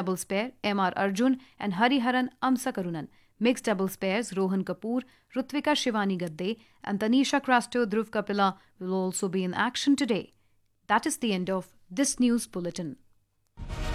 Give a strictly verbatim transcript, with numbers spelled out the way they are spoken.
doubles pair M R Arjun and Hariharan Amsakarunan. Mixed doubles pairs Rohan Kapoor, Rutvika Shivani Gadde and Tanisha Crasto Dhruv Kapila will also be in action today. That is the end of this news bulletin.